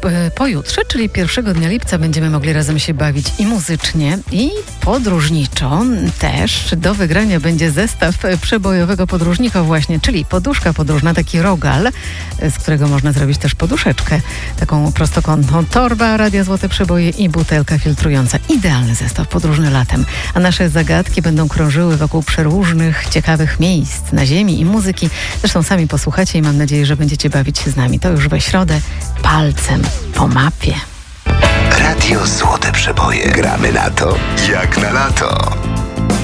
pojutrze, czyli 1 dnia lipca, będziemy mogli razem się bawić i muzycznie, i podróżniczo. Też do wygrania będzie zestaw przebojowego podróżnika właśnie, czyli poduszka podróżna, taki rogal, z którego można zrobić też poduszeczkę, taką prostokątną, torba, radia Złote Przeboje i butelka filtrująca. Idealny zestaw podróżny latem. A nasze zagadki będą krążyły wokół przeróżnych, ciekawych miejsc na ziemi i muzyki. Zresztą sami posłuchacie i mam nadzieję, że będziecie bawić się z nami. To już we środę, palcem po mapie. Radio Złote Przeboje. Gramy na to, jak na lato.